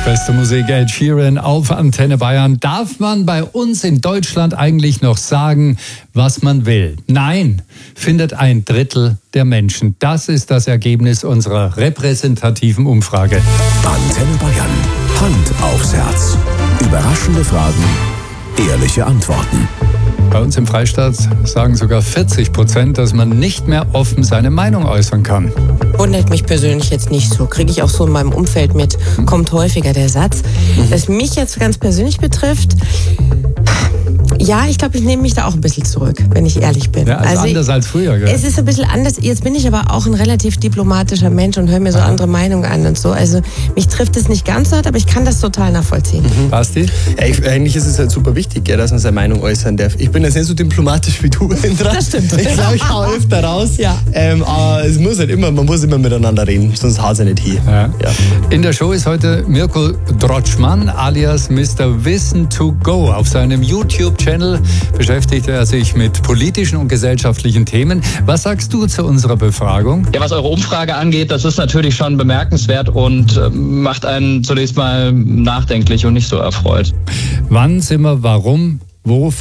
Beste Musik, Ed Sheeran auf Antenne Bayern. Darf man bei uns in Deutschland eigentlich noch sagen, was man will? Nein, findet ein Drittel der Menschen. Das ist das Ergebnis unserer repräsentativen Umfrage. Antenne Bayern. Hand aufs Herz. Überraschende Fragen, ehrliche Antworten. Bei uns im Freistaat sagen sogar 40%, dass man nicht mehr offen seine Meinung äußern kann. Wundert mich persönlich jetzt nicht so. Kriege ich auch so in meinem Umfeld mit. Kommt häufiger der Satz. Was mich jetzt ganz persönlich betrifft, ja, ich glaube, ich nehme mich da auch ein bisschen zurück, wenn ich ehrlich bin. Ja, also anders als früher, gell? Es ist ein bisschen anders. Jetzt bin ich aber auch ein relativ diplomatischer Mensch und höre mir so andere Meinungen an und so. Also mich trifft es nicht ganz so hart, aber ich kann das total nachvollziehen. Basti? Ja, eigentlich ist es halt super wichtig, dass man seine Meinung äußern darf. Ich bin jetzt nicht so diplomatisch wie du, Indra. Das stimmt. Ich glaube, ich hau öfter raus. Ja. Aber es muss halt immer, man muss immer miteinander reden, sonst haut es ja nicht hin. Ja. Ja. In der Show ist heute Mirko Drotschmann alias Mr. Wissen to Go. Auf seinem YouTube-Channel beschäftigt er sich mit politischen und gesellschaftlichen Themen. Was sagst du zu unserer Befragung? Ja, was eure Umfrage angeht, das ist natürlich schon bemerkenswert und macht einen zunächst mal nachdenklich und nicht so erfreut. Wann sind wir, warum, wo